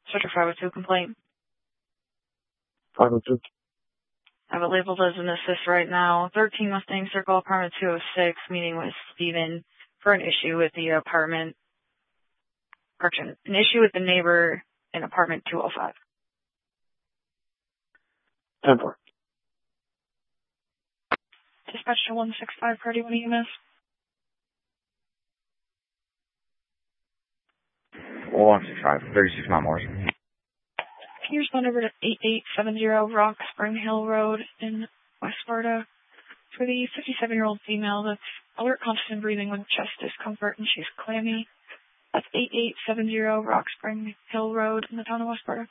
Sector 502 complaint. 502. I have it labeled as an assist right now. 13 Mustang Circle, apartment 206, meeting with Steven for an issue with the apartment. Correction, an issue with the neighbor in apartment 205. 10-4. Dispatch to 165 Party, what do you miss? 165, 36 Mount Morrison. Can you respond over to 8870 Rock Spring Hill Road in West Sparta for the 57-year-old female that's alert, constant breathing with chest discomfort and she's clammy. That's 8870 Rock Spring Hill Road in the town of West Sparta.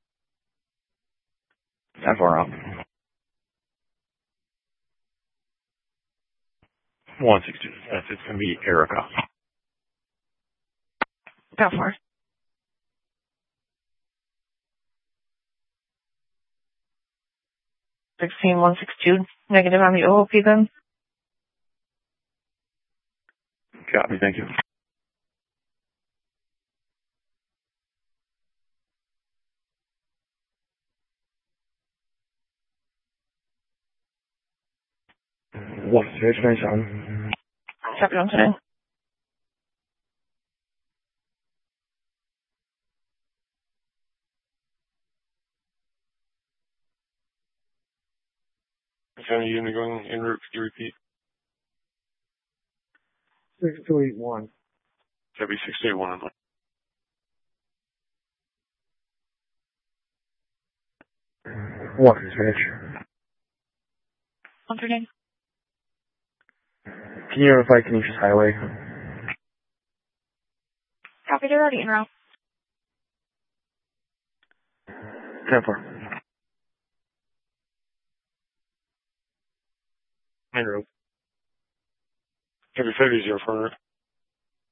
10-4 up. 162. It's going to be Erica. 10-4. 16162, negative on the OOP then. Copy, thank you. What's the situation? Copy on today. County unit going en route, could you repeat? 6281. That'd be 681. What is finish? 139. Can you notify Canisius Highway? Copy, they're already en route. 10-4. En route. Every 30 for